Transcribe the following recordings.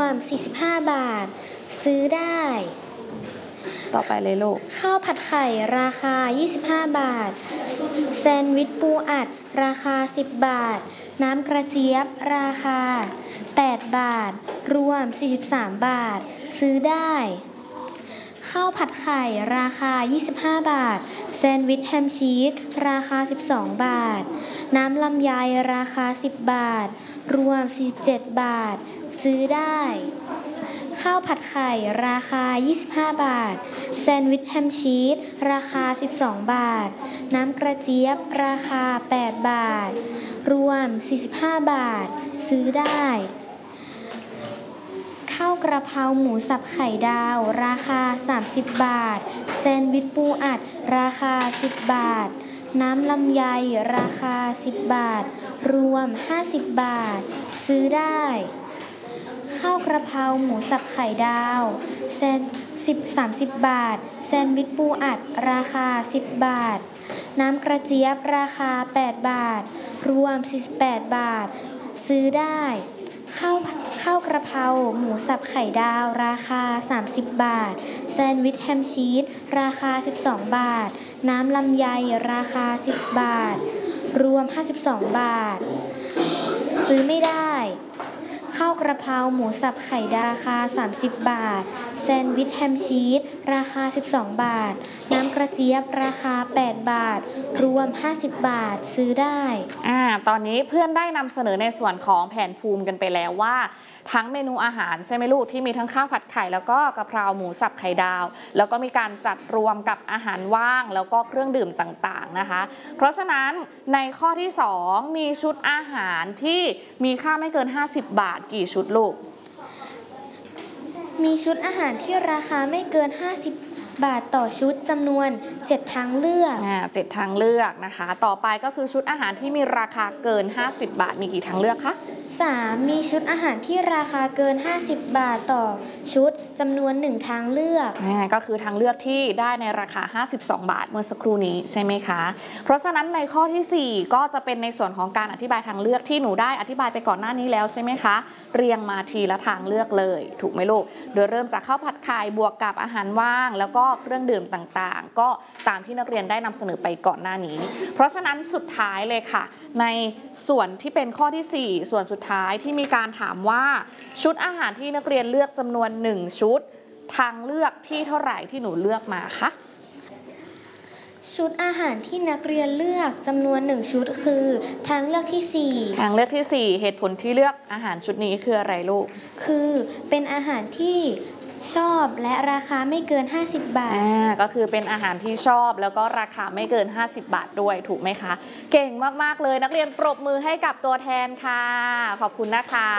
ม45 บาทซื้อได้ต่อไปเลยลูกข้าวผัดไข่ราคา25 บาทแซนด์วิชปูอัดราคา10 บาทน้ำกระเจี๊ยบราคา8 บาทรวม43 บาทซื้อได้ข้าวผัดไข่ราคา25 บาทแซนด์วิชแฮมชีสราคา12 บาทน้ำลำไยราคา10 บาทรวม47 บาทซื้อได้ข้าวผัดไข่ราคา25 บาทแซนด์วิชแฮมชีสราคา12 บาทน้ำกระเจี๊ยบราคา8 บาทรวม45 บาทซื้อได้ข้าวกระเพราหมูสับไข่ดาวราคา30 บาทแซนด์วิชปูอัดราคา10 บาทน้ำลำไยราคา10 บาทรวม50 บาทซื้อได้ข้าวกระเพราหมูสับไข่ดาว30 บาทแซนด์วิชปูอัดราคา10 บาทน้ำกระเจี๊ยบราคา8 บาทรวม48 บาทซื้อได้ข้าวกระเพราหมูสับไข่ดาวราคา30 บาทแซนด์วิชแฮมชีสราคา12 บาทน้ำลำไยราคา10 บาทรวม52 บาทซื้อไม่ได้ข้าวกระเพราหมูสับไข่ดาวราคา30 บาทแซนด์วิชแฮมชีสราคา12 บาทน้ำกระเจี๊ยบราคา8 บาทรวม50 บาทซื้อได้ตอนนี้เพื่อนได้นำเสนอในส่วนของแผนภูมิกันไปแล้วว่าทั้งเมนูอาหารใช่ไหมลูกที่มีทั้งข้าวผัดไข่แล้วก็กะเพราหมูสับไข่ดาวแล้วก็มีการจัดรวมกับอาหารว่างแล้วก็เครื่องดื่มต่างๆนะคะเพราะฉะนั้นในข้อที่2มีชุดอาหารที่มีค่าไม่เกิน50 บาทกี่ชุดลูกมีชุดอาหารที่ราคาไม่เกิน50 บาทต่อชุดจำนวน7 ทางเลือก 7 ทางเลือกนะคะต่อไปก็คือชุดอาหารที่มีราคาเกิน50 บาทมีกี่ทางเลือกคะ 3มีชุดอาหารที่ราคาเกิน50 บาทต่อชุดจำนวน1 ทางเลือกก็คือทางเลือกที่ได้ในราคา52 บาทเมื่อสักครู่นี้ใช่ไหมคะเพราะฉะนั้นในข้อที่4ก็จะเป็นในส่วนของการอธิบายทางเลือกที่หนูได้อธิบายไปก่อนหน้านี้แล้วใช่ไหมคะเรียงมาทีละทางเลือกเลยถูกไหมลูกโดยเริ่มจากข้าวผัดไข่บวกกับอาหารว่างแล้วก็เครื่องดื่มต่างๆก็ตามที่นักเรียนได้นำเสนอไปก่อนหน้านี้เพราะฉะนั้นสุดท้ายเลยค่ะในส่วนที่เป็นข้อที่4ส่วนสุดท้ายที่มีการถามว่าชุดอาหารที่นักเรียนเลือกจำนวน1 ชุดทางเลือกที่เท่าไหร่ที่หนูเลือกมาคะชุดอาหารที่นักเรียนเลือกจำนวน1 ชุดคือทางเลือกที่4 ทางเลือกที่4เหตุผลที่เลือกอาหารชุดนี้คืออะไรลูกคือเป็นอาหารที่ชอบและราคาไม่เกิน50 บาทก็คือเป็นอาหารที่ชอบแล้วก็ราคาไม่เกิน50 บาทด้วยถูกไหมคะเก่งมากๆเลยนักเรียนปรบมือให้กับตัวแทนค่ะขอบคุณนะคะ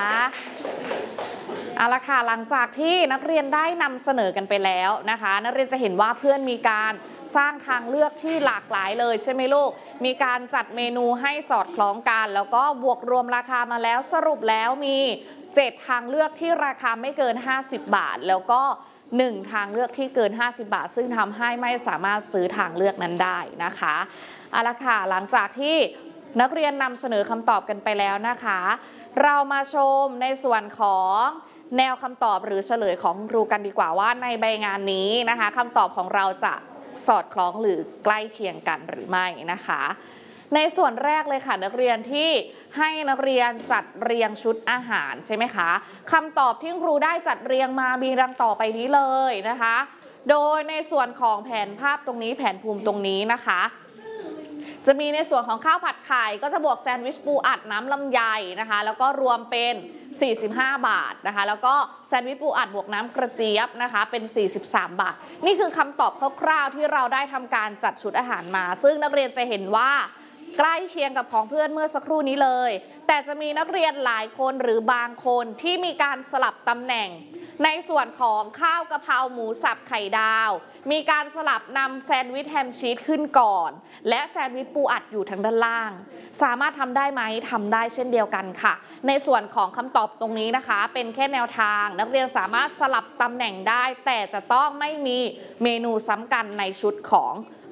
เอาละค่ะหลังจากที่นักเรียนได้นำเสนอกันไปแล้วนะคะนักเรียนจะเห็นว่าเพื่อนมีการสร้างทางเลือกที่หลากหลายเลยใช่ไหมลูกมีการจัดเมนูให้สอดคล้องกันแล้วก็บวกรวมราคามาแล้วสรุปแล้วมี7 ทางเลือกที่ราคาไม่เกิน50 บาทแล้วก็1 ทางเลือกที่เกิน50 บาทซึ่งทำให้ไม่สามารถซื้อทางเลือกนั้นได้นะคะเอาละค่ะหลังจากที่นักเรียนนำเสนอคำตอบกันไปแล้วนะคะเรามาชมในส่วนของแนวคำตอบหรือเฉลยของครูกันดีกว่าว่าในใบงานนี้นะคะคำตอบของเราจะสอดคล้องหรือใกล้เคียงกันหรือไม่นะคะในส่วนแรกเลยค่ะนักเรียนที่ให้นักเรียนจัดเรียงชุดอาหารใช่ไหมคะคำตอบที่ครูได้จัดเรียงมามีดังต่อไปนี้เลยนะคะโดยในส่วนของแผนภาพตรงนี้แผนภูมิตรงนี้นะคะจะมีในส่วนของข้าวผัดไข่ก็จะบวกแซนด์วิชปูอัดน้ำลำไยนะคะแล้วก็รวมเป็น45 บาทนะคะแล้วก็แซนด์วิชปูอัดบวกน้ำกระเจี๊ยบนะคะเป็น43 บาทนี่คือคำตอบคร่าวๆที่เราได้ทำการจัดชุดอาหารมาซึ่งนักเรียนจะเห็นว่าใกล้เคียงกับของเพื่อนเมื่อสักครู่นี้เลยแต่จะมีนักเรียนหลายคนหรือบางคนที่มีการสลับตำแหน่งในส่วนของข้าวกะเพราหมูสับไข่ดาวมีการสลับนำแซนด์วิชแฮมชีสขึ้นก่อนและแซนด์วิชปูอัดอยู่ทางด้านล่างสามารถทำได้ไหมทำได้เช่นเดียวกันค่ะในส่วนของคำตอบตรงนี้นะคะเป็นแค่แนวทางนักเรียนสามารถสลับตำแหน่งได้แต่จะต้องไม่มีเมนูซ้ำกันในชุดของ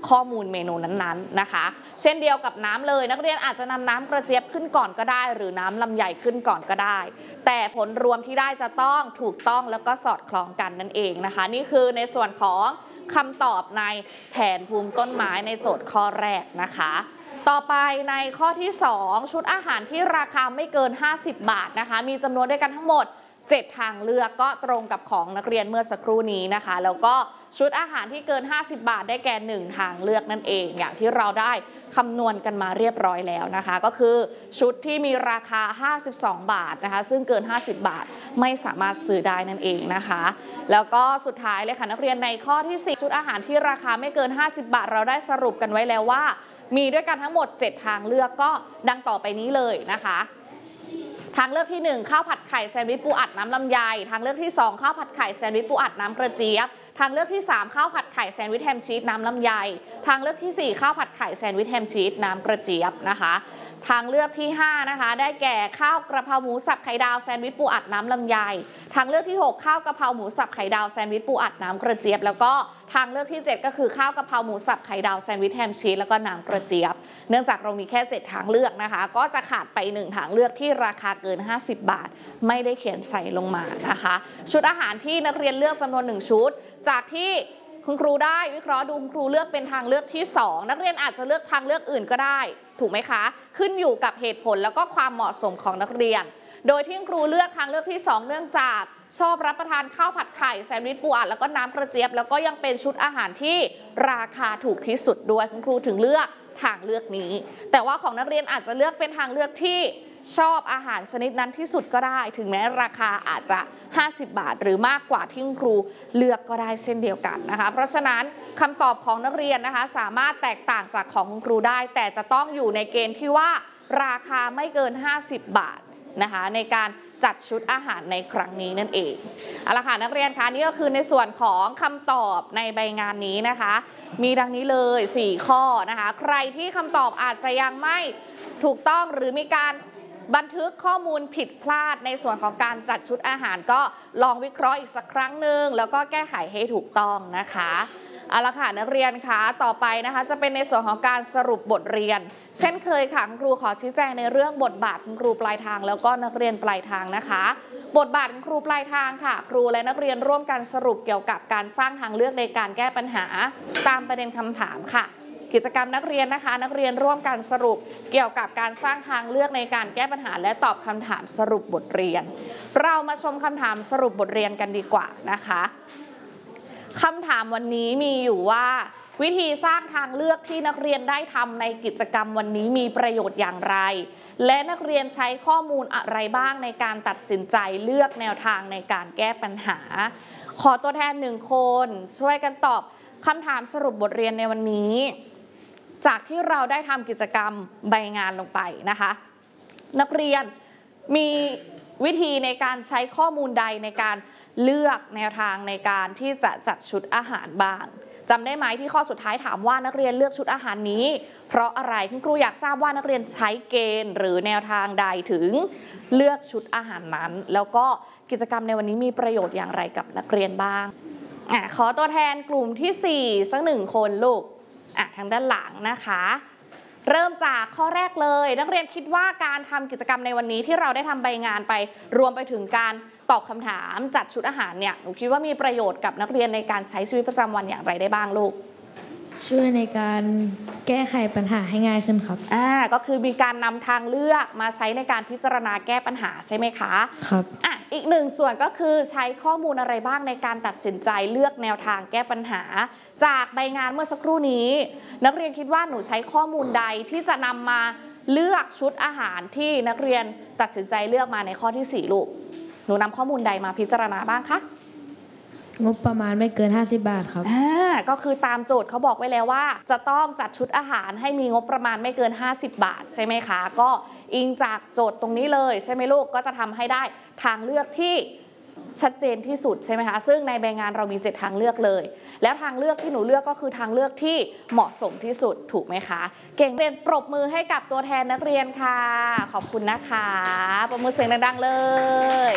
ข้อมูลเมนูนั้นๆนะคะเช่นเดียวกับน้ำเลยนักเรียนอาจจะนำน้ำกระเจี๊ยบขึ้นก่อนก็ได้หรือน้ำลำไยขึ้นก่อนก็ได้แต่ผลรวมที่ได้จะต้องถูกต้องแล้วก็สอดคล้องกันนั่นเองนะคะนี่คือในส่วนของคำตอบในแผนภูมิต้นไม้ในโจทย์ข้อแรกนะคะต่อไปในข้อที่2ชุดอาหารที่ราคาไม่เกิน50 บาทนะคะมีจำนวนด้วยกันทั้งหมด7 ทางเลือกก็ตรงกับของนักเรียนเมื่อสักครู่นี้นะคะแล้วก็ชุดอาหารที่เกิน50 บาทได้แก่1ทางเลือกนั่นเองอย่างที่เราได้คำนวณกันมาเรียบร้อยแล้วนะคะก็คือชุดที่มีราคา52 บาทนะคะซึ่งเกิน50 บาทไม่สามารถซื้อได้นั่นเองนะคะแล้วก็สุดท้ายเลยค่ะนักเรียนในข้อที่4ชุดอาหารที่ราคาไม่เกิน50 บาทเราได้สรุปกันไว้แล้วว่ามีด้วยกันทั้งหมด7 ทางเลือกก็ดังต่อไปนี้เลยนะคะทางเลือกที่1ข้าวผัดไข่แซนด์วิชปูอัดน้ำลำไยทางเลือกที่2ข้าวผัดไข่แซนด์วิชปูอัดน้ำกระเจี๊ยบทางเลือกที่3ข้าวผัดไข่แซนด์วิชแฮมชีสน้ำลำไยทางเลือกที่4ข้าวผัดไข่แซนด์วิชแฮมชีสน้ำกระเจี๊ยบนะคะทางเลือกที่5นะคะได้แก่ข้าวกระเพราหมูสับไข่ดาวแซนด์วิชปูอัดน้ำลำไยทางเลือกที่6ข้าวกระเพราหมูสับไข่ดาวแซนด์วิชปูอัดน้ำกระเจี๊ยบแล้วก็ทางเลือกที่7ก็คือข้าวกระเพราหมูสับไข่ดาวแซนด์วิชแฮมชีสแล้วก็น้ำกระเจี๊ยบเนื่องจากเรามีแค่7 ทางเลือกนะคะก็จะขาดไป1 ทางเลือกที่ราคาเกิน50 บาทไม่ได้เขียนใส่ลงมานะคะชุดอาหารที่นักเรียนเลือกจำนวน1 ชุดจากที่คุณครูได้วิเคราะห์ดูคุณครูเลือกเป็นทางเลือกที่2นักเรียนอาจจะเลือกทางเลือกอื่นก็ได้ถูกไหมคะขึ้นอยู่กับเหตุผลแล้วก็ความเหมาะสมของนักเรียนโดยที่ครูเลือกทางเลือกที่2เนื่องจากชอบรับประทานข้าวผัดไข่แซนด์วิชปูอัดแล้วก็น้ำกระเจี๊ยบแล้วก็ยังเป็นชุดอาหารที่ราคาถูกที่สุดด้วยคุณครูถึงเลือกทางเลือกนี้แต่ว่าของนักเรียนอาจจะเลือกเป็นทางเลือกที่ชอบอาหารชนิดนั้นที่สุดก็ได้ถึงแม้ราคาอาจจะ50 บาทหรือมากกว่าที่คุณครูเลือกก็ได้เช่นเดียวกันนะคะเพราะฉะนั้นคำตอบของนักเรียนนะคะสามารถแตกต่างจากของคุณครูได้แต่จะต้องอยู่ในเกณฑ์ที่ว่าราคาไม่เกิน50 บาทนะคะในการจัดชุดอาหารในครั้งนี้นั่นเองเอาละค่ะนักเรียนคะนี่ก็คือในส่วนของคำตอบในใบงานนี้นะคะมีดังนี้เลย4 ข้อนะคะใครที่คำตอบอาจจะยังไม่ถูกต้องหรือมีการบันทึกข้อมูลผิดพลาดในส่วนของการจัดชุดอาหารก็ลองวิเคราะห์อีกสักครั้งหนึ่งแล้วก็แก้ไขให้ถูกต้องนะคะเอาละค่ะนักเรียนคะต่อไปนะคะจะเป็นในส่วนของการสรุปบทเรียนเช่นเคยค่ะคุณครูขอชี้แจงในเรื่องบทบาทคุณครูปลายทางแล้วก็นักเรียนปลายทางนะคะบทบาทคุณครูปลายทางค่ะครูและนักเรียนร่วมกันสรุปเกี่ยวกับการสร้างทางเลือกในการแก้ปัญหาตามประเด็นคำถามค่ะกิจกรรมนักเรียนนะคะนักเรียนร่วมกันสรุปเกี่ยวกับการสร้างทางเลือกในการแก้ปัญหาและตอบคำถามสรุปบทเรียนเรามาชมคำถามสรุปบทเรียนกันดีกว่านะคะคำถามวันนี้มีอยู่ว่าวิธีสร้างทางเลือกที่นักเรียนได้ทำในกิจกรรมวันนี้มีประโยชน์อย่างไรและนักเรียนใช้ข้อมูลอะไรบ้างในการตัดสินใจเลือกแนวทางในการแก้ปัญหาขอตัวแทน1 คนช่วยกันตอบคำถามสรุปบทเรียนในวันนี้จากที่เราได้ทำกิจกรรมใบงานลงไปนะคะนักเรียนมีวิธีในการใช้ข้อมูลใดในการเลือกแนวทางในการที่จะจัดชุดอาหารบ้างจำได้ไหมที่ข้อสุดท้ายถามว่านักเรียนเลือกชุดอาหารนี้เพราะอะไรคุณครูอยากทราบว่านักเรียนใช้เกณฑ์หรือแนวทางใดถึงเลือกชุดอาหารนั้นแล้วก็กิจกรรมในวันนี้มีประโยชน์อย่างไรกับนักเรียนบ้างขอตัวแทนกลุ่มที่4สัก1 คนลูกทางด้านหลังนะคะเริ่มจากข้อแรกเลยนักเรียนคิดว่าการทำกิจกรรมในวันนี้ที่เราได้ทำใบงานไปรวมไปถึงการตอบคำถามจัดชุดอาหารเนี่ยหนูคิดว่ามีประโยชน์กับนักเรียนในการใช้ชีวิตประจำวันอย่างไรได้บ้างลูกช่วยในการแก้ไขปัญหาให้ง่ายขึ้นครับก็คือมีการนำทางเลือกมาใช้ในการพิจารณาแก้ปัญหาใช่ไหมคะครับอีก1 ส่วนก็คือใช้ข้อมูลอะไรบ้างในการตัดสินใจเลือกแนวทางแก้ปัญหาจากใบงานเมื่อสักครู่นี้นักเรียนคิดว่าหนูใช้ข้อมูลใดที่จะนำมาเลือกชุดอาหารที่นักเรียนตัดสินใจเลือกมาในข้อที่4ลูกหนูนำข้อมูลใดมาพิจารณาบ้างคะงบประมาณไม่เกิน50 บาทครับก็คือตามโจทย์เขาบอกไว้แล้วว่าจะต้องจัดชุดอาหารให้มีงบประมาณไม่เกิน50 บาทใช่ไหมคะก็อิงจากโจทย์ตรงนี้เลยใช่ไหมลูกก็จะทำให้ได้ทางเลือกที่ชัดเจนที่สุดใช่ไหมคะซึ่งในใบงานเรามี7 ทางเลือกเลยแล้วทางเลือกที่หนูเลือกก็คือทางเลือกที่เหมาะสมที่สุดถูกไหมคะเก่งเรียนปรบมือให้กับตัวแทนนักเรียนค่ะขอบคุณนะคะปรบมือเสียงดังๆเลย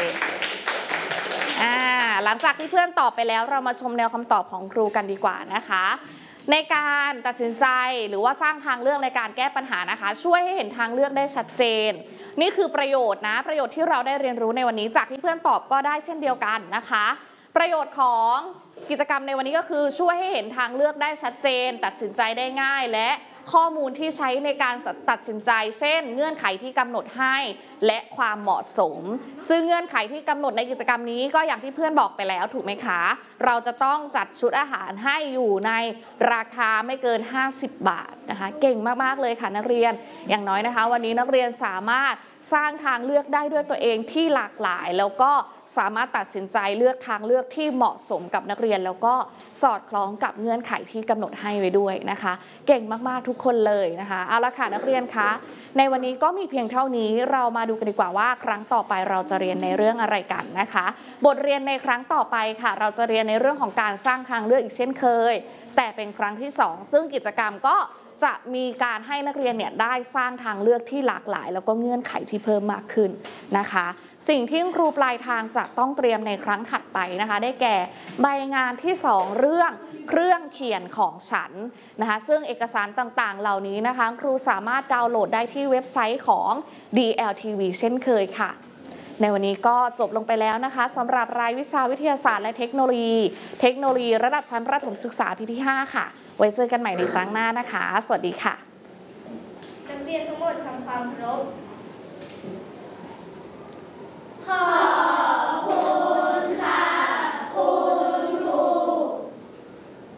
หลังจากที่เพื่อนตอบไปแล้วเรามาชมแนวคำตอบของครูกันดีกว่านะคะในการตัดสินใจหรือว่าสร้างทางเลือกในการแก้ปัญหานะคะช่วยให้เห็นทางเลือกได้ชัดเจนนี่คือประโยชน์นะประโยชน์ที่เราได้เรียนรู้ในวันนี้จากที่เพื่อนตอบก็ได้เช่นเดียวกันนะคะประโยชน์ของกิจกรรมในวันนี้ก็คือช่วยให้เห็นทางเลือกได้ชัดเจนตัดสินใจได้ง่ายและข้อมูลที่ใช้ในการตัดสินใจเช่นเงื่อนไขที่กำหนดให้และความเหมาะสมซึ่งเงื่อนไขที่กำหนดในกิจกรรมนี้ก็อย่างที่เพื่อนบอกไปแล้วถูกไหมคะเราจะต้องจัดชุดอาหารให้อยู่ในราคาไม่เกิน50 บาทนะคะเก่งมากๆเลยค่ะนักเรียนอย่างน้อยนะคะวันนี้นักเรียนสามารถสร้างทางเลือกได้ด้วยตัวเองที่หลากหลายแล้วก็สามารถตัดสินใจเลือกทางเลือกที่เหมาะสมกับนักเรียนแล้วก็สอดคล้องกับเงื่อนไขที่กำหนดให้ไว้ด้วยนะคะเก่งมากๆทุกคนเลยนะคะเอาละค่ะนักเรียนคะในวันนี้ก็มีเพียงเท่านี้เรามาดูกันดีกว่าว่าครั้งต่อไปเราจะเรียนในเรื่องอะไรกันนะคะบทเรียนในครั้งต่อไปค่ะเราจะเรียนในเรื่องของการสร้างทางเลือกอีกเช่นเคยแต่เป็นครั้งที่2ซึ่งกิจกรรมก็จะมีการให้นักเรียนเนี่ยได้สร้างทางเลือกที่หลากหลายแล้วก็เงื่อนไขที่เพิ่มมากขึ้นนะคะสิ่งที่ครูปลายทางจะต้องเตรียมในครั้งถัดไปนะคะได้แก่ใบงานที่2เรื่องเครื่องเขียนของฉันนะคะซึ่งเอกสารต่างๆเหล่านี้นะคะครูสามารถดาวน์โหลดได้ที่เว็บไซต์ของ DLTV เช่นเคยค่ะในวันนี้ก็จบลงไปแล้วนะคะสำหรับรายวิชาวิทยาศาสตร์และเทคโนโลยีระดับชั้นประถมศึกษาปีที่5ค่ะไว้เจอกันใหม่ในครั้งหน้านะคะสวัสดีค่ะนักเรียนทั้งหมดทำความเคารพ